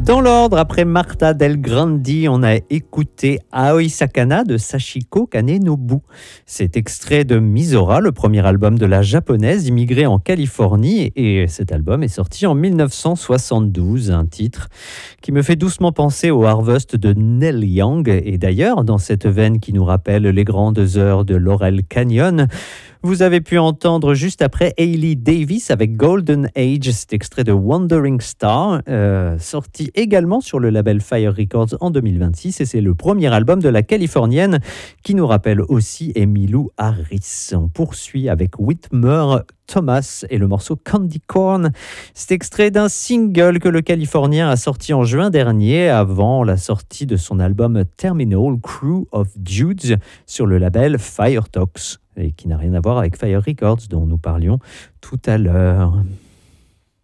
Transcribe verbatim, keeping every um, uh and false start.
Dans l'ordre, après Marta Del Grandi, on a écouté Aoi Sakana de Sachiko Kanenobu. C'est extrait de Misora, le premier album de la japonaise immigrée en Californie, et cet album est sorti en mille neuf cent soixante-douze, un titre qui me fait doucement penser au Harvest de Neil Young, et d'ailleurs, dans cette veine qui nous rappelle les grandes heures de Laurel Canyon, vous avez pu entendre juste après Hayley Davis avec Golden Age, cet extrait de Wandering Star, euh, sorti également sur le label Fire Records en deux mille vingt-six, et c'est le premier album de la Californienne qui nous rappelle aussi Emmylou Harris. On poursuit avec Whitmer Thomas et le morceau Candy Corn. C'est extrait d'un single que le Californien a sorti en juin dernier, avant la sortie de son album Terminal Crew of Dudes sur le label Fire Talks, et qui n'a rien à voir avec Fire Records dont nous parlions tout à l'heure.